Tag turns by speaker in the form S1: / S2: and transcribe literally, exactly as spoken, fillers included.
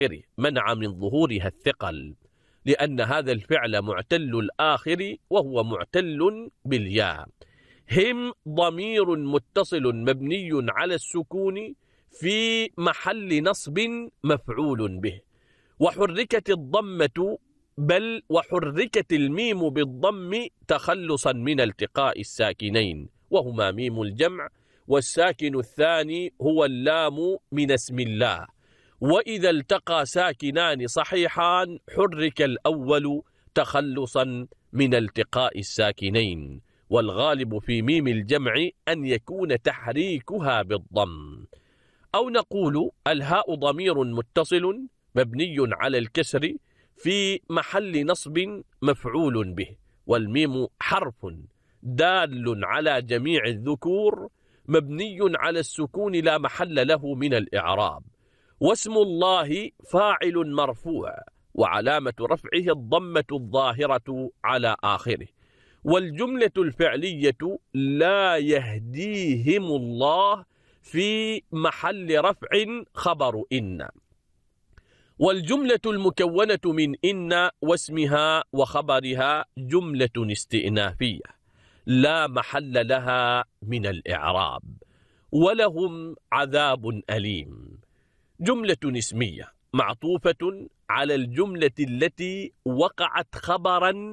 S1: منع من ظهورها الثقل، لأن هذا الفعل معتل الآخر وهو معتل بالياء. هم ضمير متصل مبني على السكون في محل نصب مفعول به، وحركت الضمة بل وحركت الميم بالضم تخلصا من التقاء الساكنين، وهما ميم الجمع، والساكن الثاني هو اللام من اسم الله. وإذا التقى ساكنان صحيحان حرك الأول تخلصا من التقاء الساكنين، والغالب في ميم الجمع أن يكون تحريكها بالضم. أو نقول الهاء ضمير متصل مبني على الكسر في محل نصب مفعول به، والميم حرف دال على جميع الذكور مبني على السكون لا محل له من الإعراب، واسم الله فاعل مرفوع وعلامة رفعه الضمة الظاهرة على آخره. والجملة الفعلية لا يهديهم الله في محل رفع خبر إن. والجملة المكونة من إن واسمها وخبرها جملة استئنافية لا محل لها من الإعراب. ولهم عذاب أليم جملة اسمية معطوفة على الجملة التي وقعت خبرا